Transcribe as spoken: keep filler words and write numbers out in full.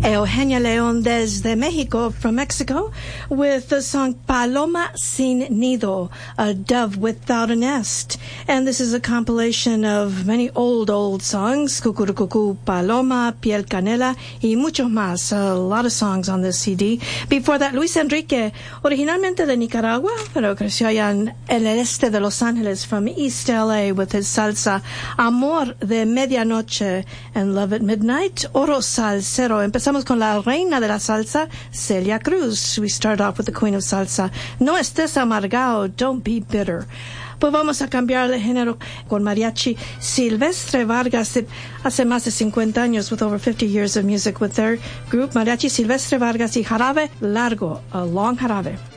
Eugenia León desde Mexico, from Mexico, with the song Paloma Sin Nido, a dove without a nest. And this is a compilation of many old, old songs, Cucurucucú Paloma, Piel Canela, y muchos más. A lot of songs on this C D. Before that, Luis Enrique, originalmente de Nicaragua, pero creció allá en el este de Los Ángeles, from East L A, with his salsa Amor de Medianoche and Love at Midnight, Oro Salsero. Empezamos con la reina de la salsa, Celia Cruz. We start off with the queen of salsa. No estés amargado, don't be bitter. Pues vamos a cambiar de género con mariachi Silvestre Vargas. Hace más de cincuenta años, with over fifty years of music with their group, Mariachi Silvestre Vargas y Jarabe Largo, a long jarabe.